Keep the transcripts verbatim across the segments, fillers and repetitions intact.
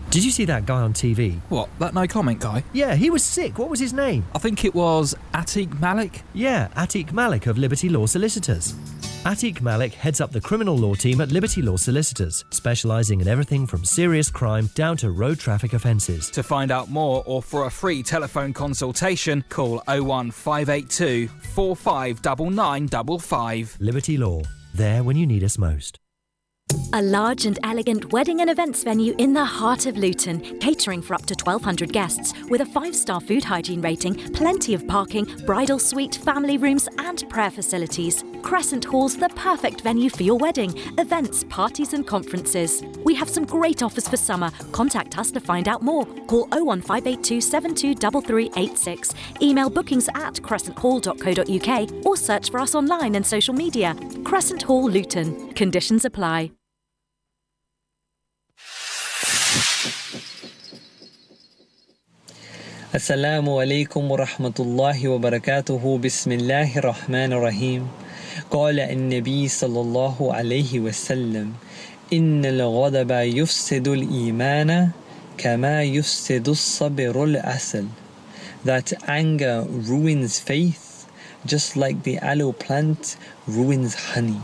Did you see that guy on T V? What, that no comment guy? Yeah, he was sick. What was his name? I think it was Atiq Malik. Yeah, Atiq Malik of Liberty Law Solicitors. Atiq Malik heads up the criminal law team at Liberty Law Solicitors, specialising in everything from serious crime down to road traffic offences. To find out more or for a free telephone consultation, call oh one five eight two, four five nine nine five five. Liberty Law, there when you need us most. A large and elegant wedding and events venue in the heart of Luton, catering for up to twelve hundred guests, with a five-star food hygiene rating, plenty of parking, bridal suite, family rooms and prayer facilities. Crescent Hall's the perfect venue for your wedding, events, parties and conferences. We have some great offers for summer. Contact us to find out more. Call oh one five eight two, seven two three three eight six. Email bookings at crescent hall dot co dot uk or search for us online and social media. Crescent Hall Luton. Conditions apply. Assalamu alaikum wa rahmatullahi wa barakatuhu. Bismillahir Rahmanir Rahim. Qala an-Nabi sallallahu alayhi wa sallam, Innal ghadaba yufsidu al-imana kama yufsidu as-sabru al-asal. That anger ruins faith just like the aloe plant ruins honey.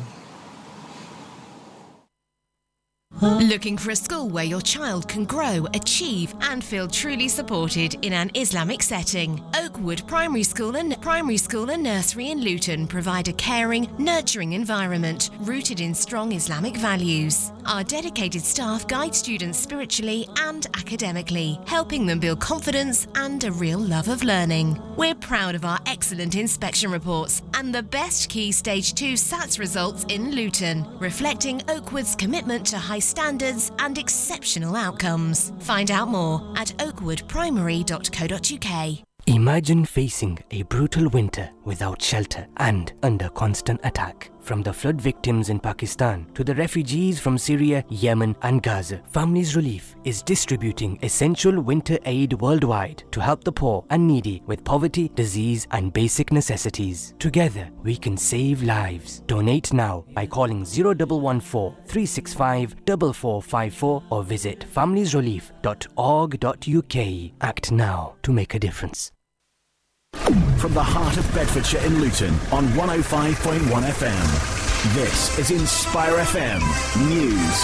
Looking for a school where your child can grow, achieve and feel truly supported in an Islamic setting? Oakwood Primary School and Primary School and Nursery in Luton provide a caring, nurturing environment rooted in strong Islamic values. Our dedicated staff guide students spiritually and academically, helping them build confidence and a real love of learning. We're proud of our excellent inspection reports and the best Key Stage two S A T S results in Luton, reflecting Oakwood's commitment to high standards and exceptional outcomes. Find out more at oakwood primary dot co dot uk. Imagine facing a brutal winter without shelter and under constant attack. From the flood victims in Pakistan to the refugees from Syria, Yemen and Gaza, Families Relief is distributing essential winter aid worldwide to help the poor and needy with poverty, disease and basic necessities. Together, we can save lives. Donate now by calling zero one one four, three six five, four four five four or visit families relief dot org dot uk. Act now to make a difference. From the heart of Bedfordshire in Luton on one oh five point one F M. This is Inspire F M News.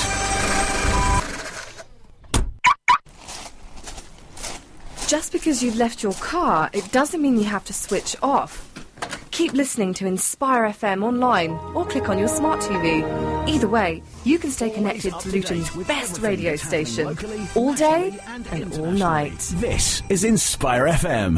Just because you've left your car, it doesn't mean you have to switch off. Keep listening to Inspire F M online or click on your smart T V. Either way, you can stay connected to Luton's best radio station all day and all night. This is Inspire F M.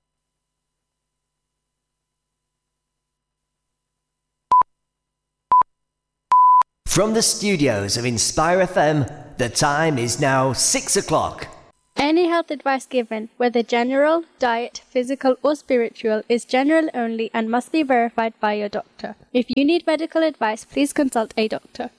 From the studios of Inspire F M, the time is now six o'clock. Any health advice given, whether general, diet, physical or spiritual, is general only and must be verified by your doctor. If you need medical advice, please consult a doctor.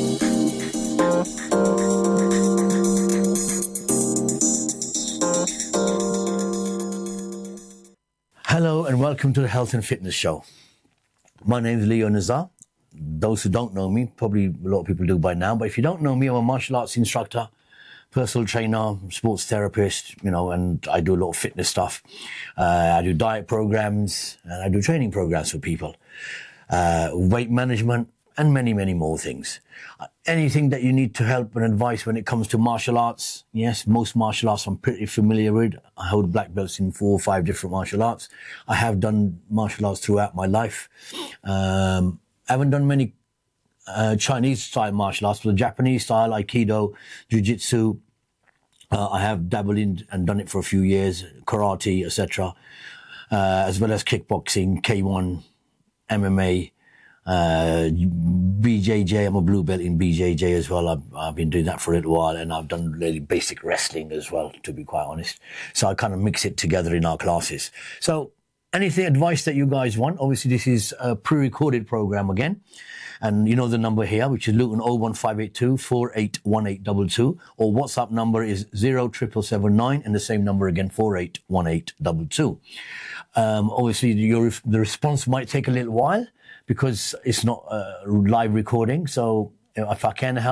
Hello and welcome to the Health and Fitness Show. My name is Leo Nazar. Those who don't know me, probably a lot of people do by now, but if you don't know me, I'm a martial arts instructor, personal trainer, sports therapist, you know, and I do a lot of fitness stuff. Uh, I do diet programs and I do training programs for people, uh, weight management and many, many more things. Uh, anything that you need to help and advice when it comes to martial arts. Yes, most martial arts I'm pretty familiar with. I hold black belts in four or five different martial arts. I have done martial arts throughout my life. Um, I haven't done many uh, Chinese-style martial arts, but the Japanese-style, Aikido, Jiu-Jitsu, uh, I have dabbled in and done it for a few years, karate, et cetera, uh, as well as kickboxing, K one, M M A, uh, B J J. I'm a blue belt in B J J as well. I've, I've been doing that for a little while, and I've done really basic wrestling as well, to be quite honest. So I kind of mix it together in our classes. So anything, advice that you guys want, obviously this is a pre-recorded program again. And you know the number here, which is Luton oh one five eight two, four eight one eight two two, or WhatsApp number is zero seven seven seven nine, and the same number again, four eight one eight two two. Um, obviously your, the response might take a little while because it's not a live recording. So if I can help,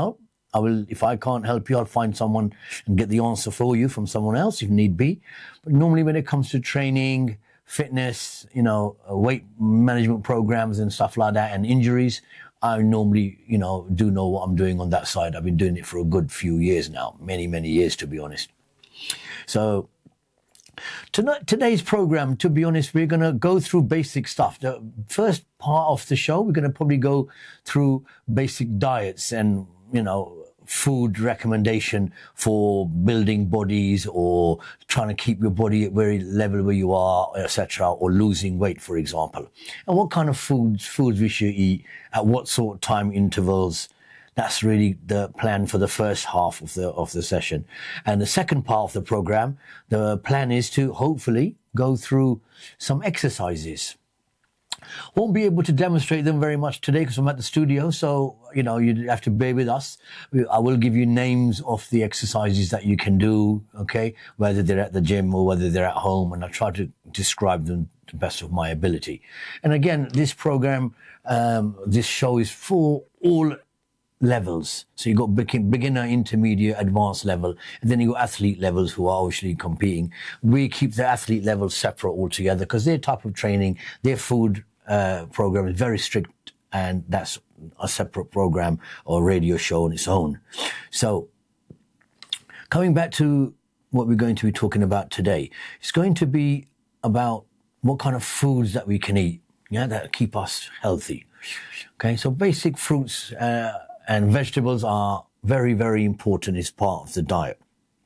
I will, if I can't help you, I'll find someone and get the answer for you from someone else if need be. But normally when it comes to training, fitness, you know, uh, weight management programs and stuff like that and injuries, I normally, you know, do know what I'm doing on that side. I've been doing it for a good few years now, many, many years, to be honest. So tonight, today's program, to be honest, we're going to go through basic stuff. The first part of the show, we're going to probably go through basic diets and, you know, food recommendation for building bodies or trying to keep your body at very level where you are, et cetera, or losing weight, for example. And what kind of foods, foods we should eat at what sort of time intervals. That's really the plan for the first half of the, of the session. And the second part of the program, the plan is to hopefully go through some exercises. Won't be able to demonstrate them very much today because I'm at the studio, so, you know, you have to bear with us. I will give you names of the exercises that you can do, okay, whether they're at the gym or whether they're at home, and I'll try to describe them to the best of my ability. And again, this program, um, this show is for all levels. So you've got beginner, intermediate, advanced level, and then you've got athlete levels who are obviously competing. We keep the athlete levels separate altogether because their type of training, their food uh, program is very strict, and that's a separate program or radio show on its own. So coming back to what we're going to be talking about today, it's going to be about what kind of foods that we can eat, yeah, that keep us healthy. Okay, so basic fruits uh, and vegetables are very, very important as part of the diet.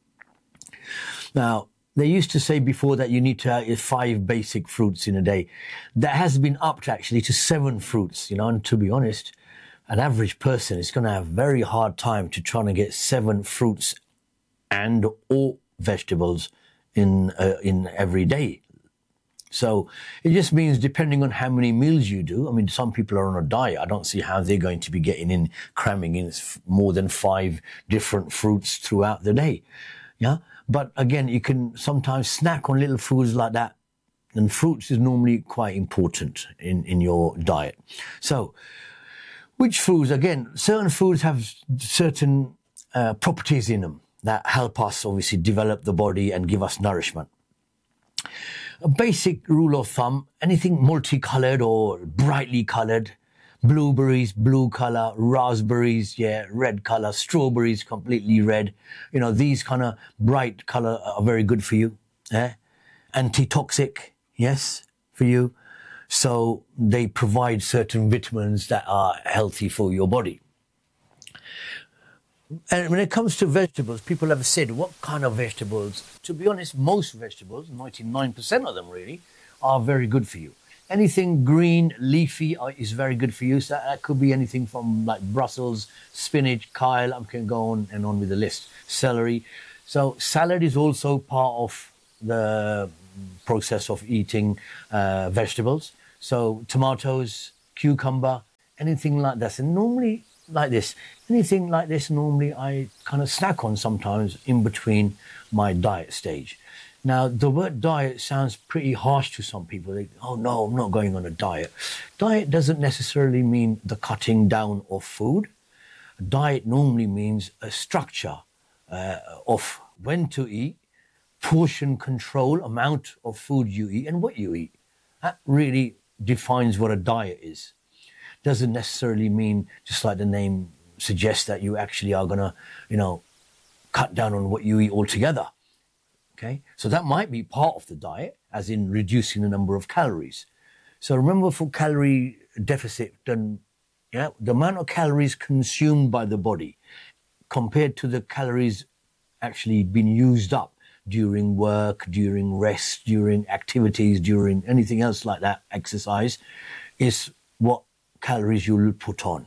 Now, they used to say before that you need to have five basic fruits in a day. That has been upped actually to seven fruits, you know, and to be honest, an average person is going to have a very hard time to try to get seven fruits and or vegetables in uh, in every day. So it just means depending on how many meals you do, I mean, some people are on a diet. I don't see how they're going to be getting in, cramming in more than five different fruits throughout the day. Yeah. But again, you can sometimes snack on little foods like that. And fruits is normally quite important in, in your diet. So which foods? Again, certain foods have certain uh, properties in them that help us obviously develop the body and give us nourishment. A basic rule of thumb, anything multicolored or brightly colored, blueberries, blue color, raspberries, yeah, red color, strawberries, completely red. You know, these kind of bright color are very good for you. Eh? Anti-toxic, yes, for you. So they provide certain vitamins that are healthy for your body. And when it comes to vegetables, people have said, what kind of vegetables? To be honest, most vegetables, ninety-nine percent of them really, are very good for you. Anything green, leafy is very good for you. So that could be anything from like Brussels, spinach, kale, I can go on and on with the list. Celery. So salad is also part of the process of eating uh, vegetables. So tomatoes, cucumber, anything like that. And normally like this, anything like this, normally I kind of snack on sometimes in between my diet stage. Now, the word diet sounds pretty harsh to some people. They, oh no, I'm not going on a diet. Diet doesn't necessarily mean the cutting down of food. A diet normally means a structure uh, of when to eat, portion control, amount of food you eat and what you eat. That really defines what a diet is. Doesn't necessarily mean, just like the name suggests, that you actually are going to, you know, cut down on what you eat altogether. Okay, so that might be part of the diet, as in reducing the number of calories. So remember, for calorie deficit, then, yeah, the amount of calories consumed by the body compared to the calories actually being used up during work, during rest, during activities, during anything else like that, exercise, is what calories you'll put on.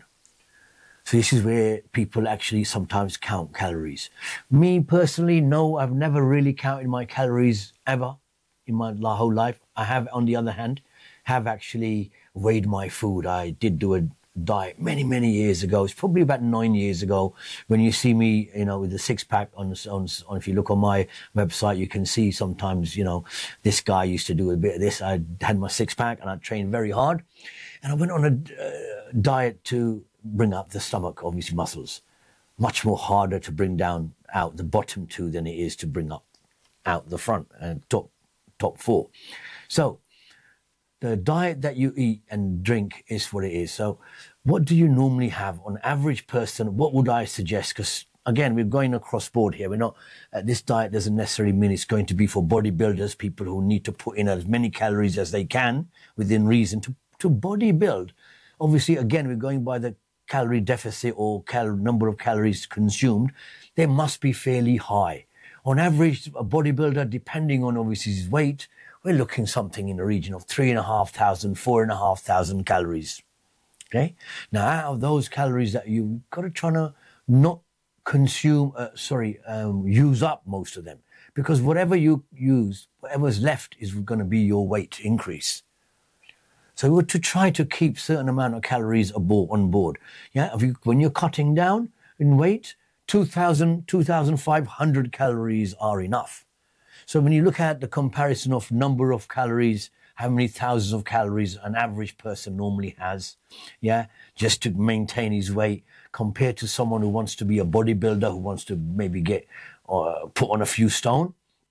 So this is where people actually sometimes count calories. Me personally, no, I've never really counted my calories ever in my whole life. I have, on the other hand, have actually weighed my food. I did do a diet many, many years ago. It's probably about nine years ago. When you see me, you know, with the six pack on, on, on, if you look on my website, you can see sometimes, you know, this guy used to do a bit of this. I had my six pack and I trained very hard. And I went on a uh, diet to bring up the stomach, obviously muscles. much more harder to bring down out the bottom two than it is to bring up out the front and top top four. So the diet that you eat and drink is what it is. So what do you normally have on average person? What would I suggest? Because again, we're going across board here. We're not, uh, this diet doesn't necessarily mean it's going to be for bodybuilders, people who need to put in as many calories as they can within reason to, to bodybuild. Obviously, again, we're going by the calorie deficit or cal- number of calories consumed. They must be fairly high. On average, a bodybuilder, depending on obviously his weight, we're looking something in the region of three and a half thousand, four and a half thousand calories. Okay. Now, out of those calories that you've got to try to not consume, uh, sorry, um, use up most of them, because whatever you use, whatever's left is going to be your weight increase. So we're to try to keep certain amount of calories aboard, on board. Yeah. If you, when you're cutting down in weight, two thousand, two thousand five hundred calories are enough. So when you look at the comparison of number of calories, how many thousands of calories an average person normally has, yeah, just to maintain his weight, compared to someone who wants to be a bodybuilder, who wants to maybe get uh, put on a few stone,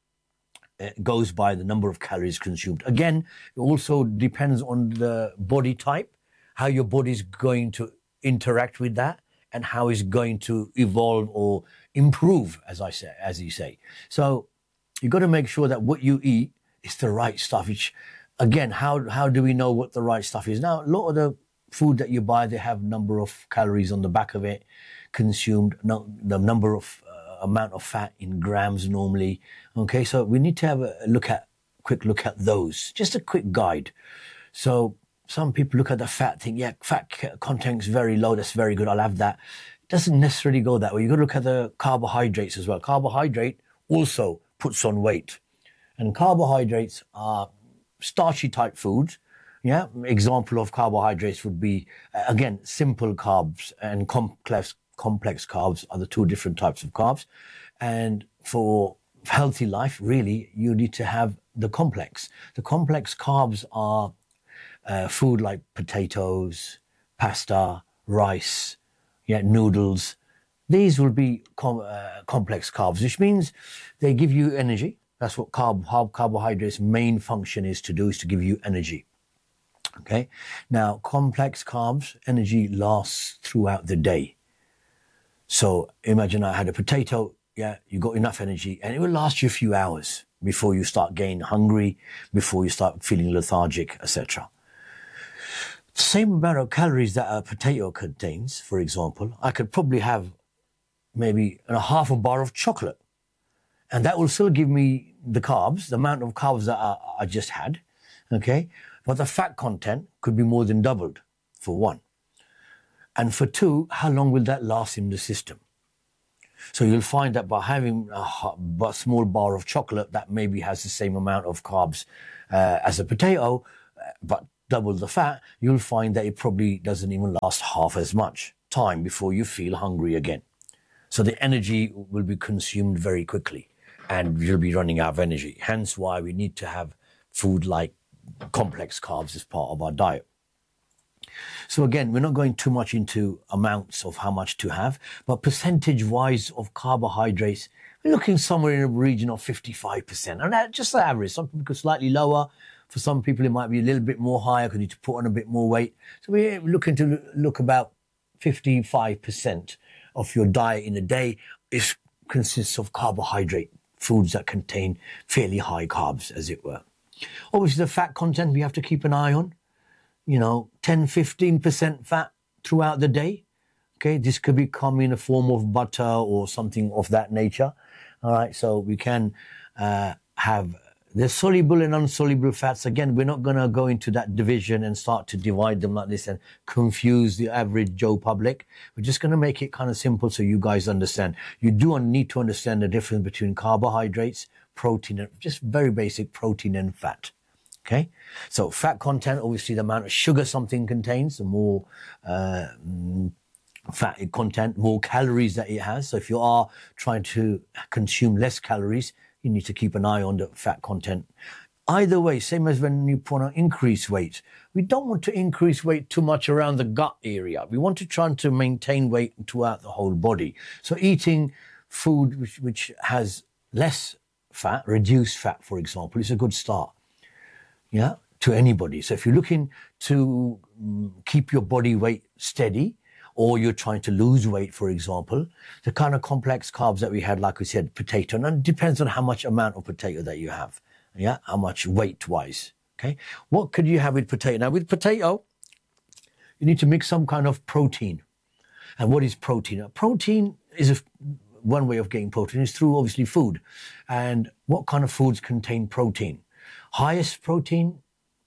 it goes by the number of calories consumed. Again, it also depends on the body type, how your body's going to interact with that, and how it's going to evolve or improve, as I say, as you say. So you've got to make sure that what you eat is the right stuff. Which, again, how how do we know what the right stuff is? Now, a lot of the food that you buy, they have number of calories on the back of it, consumed, no, the number of uh, amount of fat in grams normally. Okay, so we need to have a look at, quick look at those. Just a quick guide. So some people look at the fat, think, yeah, fat content is very low, that's very good, I'll have that. It doesn't necessarily go that way. You've got to look at the carbohydrates as well. Carbohydrate also puts on weight. And carbohydrates are starchy type foods. Yeah, example of carbohydrates would be, uh, again, simple carbs and complex complex carbs are the two different types of carbs. And for healthy life, really, you need to have the complex. The complex carbs are uh, food like potatoes, pasta, rice, yeah, noodles. These will be com- uh, complex carbs, which means they give you energy. That's what carb, carb, carbohydrates' main function is to do, is to give you energy. Okay. Now, complex carbs, energy lasts throughout the day. So imagine I had a potato, yeah, you got enough energy, and it will last you a few hours before you start getting hungry, before you start feeling lethargic, et cetera. Same amount of calories that a potato contains, for example, I could probably have maybe a half a bar of chocolate. And that will still give me the carbs, the amount of carbs that I, I just had, okay? But the fat content could be more than doubled, for one. And for two, how long will that last in the system? So you'll find that by having a, a small bar of chocolate that maybe has the same amount of carbs uh, as a potato, but double the fat, you'll find that it probably doesn't even last half as much time before you feel hungry again. So the energy will be consumed very quickly and you'll be running out of energy. Hence why we need to have food like complex carbs as part of our diet. So again, we're not going too much into amounts of how much to have, but percentage-wise of carbohydrates, we're looking somewhere in the region of fifty-five percent. And that's just the average. Some people go slightly lower. For some people, it might be a little bit more higher because you need to put on a bit more weight. So we're looking to look about fifty-five percent of your diet in a day is consists of carbohydrate, foods that contain fairly high carbs, as it were. Obviously, the fat content we have to keep an eye on. You know, ten, fifteen percent fat throughout the day. Okay, this could become in a form of butter or something of that nature. All right, so we can uh, have the soluble and insoluble fats. Again, we're not going to go into that division and start to divide them like this and confuse the average Joe public. We're just going to make it kind of simple so you guys understand. You do need to understand the difference between carbohydrates, protein, and just very basic protein and fat. Okay, so fat content, obviously the amount of sugar something contains, the more uh, fat content, more calories that it has. So if you are trying to consume less calories, you need to keep an eye on the fat content. Either way, same as when you want to increase weight. We don't want to increase weight too much around the gut area. We want to try to maintain weight throughout the whole body. So eating food which, which has less fat, reduced fat, for example, is a good start. Yeah, to anybody. So if you're looking to um, keep your body weight steady, or you're trying to lose weight, for example, the kind of complex carbs that we had, like we said, potato, and it depends on how much amount of potato that you have. Yeah, how much weight-wise, okay? What could you have with potato? Now, with potato, you need to mix some kind of protein. And what is protein? Now, protein is a, one way of getting protein is through, obviously, food. And what kind of foods contain protein? Highest protein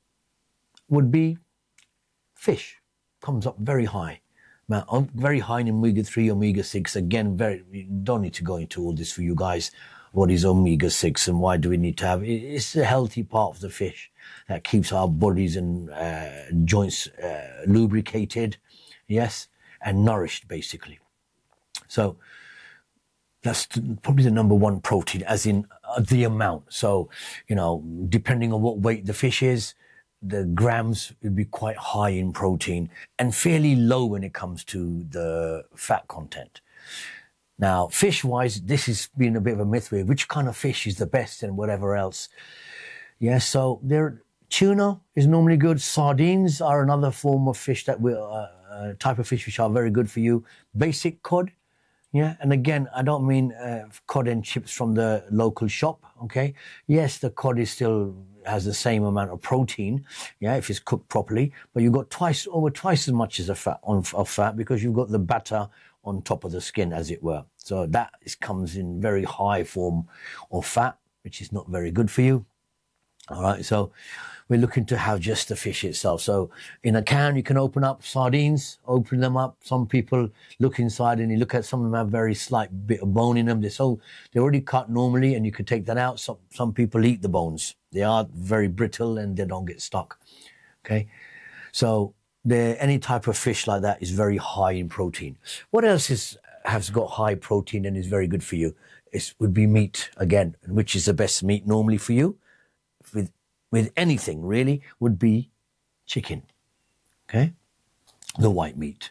would be fish. Comes up very high. Now, very high in omega three, omega six. Again, very, we don't need to go into all this for you guys. What is omega six and why do we need to have it? It's a healthy part of the fish that keeps our bodies and uh, joints uh, lubricated, yes, and nourished, basically. So that's probably the number one protein, as in uh, the amount. So, you know, depending on what weight the fish is, the grams would be quite high in protein and fairly low when it comes to the fat content. Now, fish-wise, this has been a bit of a myth with which kind of fish is the best and whatever else. Yeah, so there, tuna is normally good. Sardines are another form of fish that we, uh, uh, type of fish which are very good for you. Basic cod, yeah, and again, I don't mean uh, cod and chips from the local shop, okay? Yes, the cod is still has the same amount of protein, yeah, if it's cooked properly, but you've got twice, over twice as much as a fat on of fat because you've got the batter on top of the skin, as it were. So that is, comes in very high form of fat, which is not very good for you. All right, so we're looking to have just the fish itself. So in a can, you can open up sardines, open them up. Some people look inside and you look at some of them have very slight bit of bone in them. They're so they're already cut normally, and you can take that out. Some some people eat the bones. They are very brittle and they don't get stuck. Okay, so there any type of fish like that is very high in protein. What else is has got high protein and is very good for you? It would be meat again, which is the best meat normally for you. With with anything really would be chicken, okay, the white meat.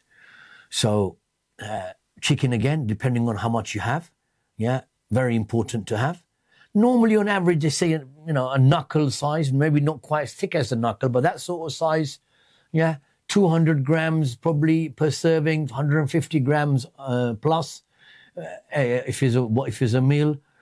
So uh, chicken again, depending on how much you have, yeah, very important to have. Normally on average they say, you know, a knuckle size, maybe not quite as thick as a knuckle, but that sort of size, yeah, two hundred grams probably per serving, one hundred fifty grams uh, plus uh, if it's a if it's a meal.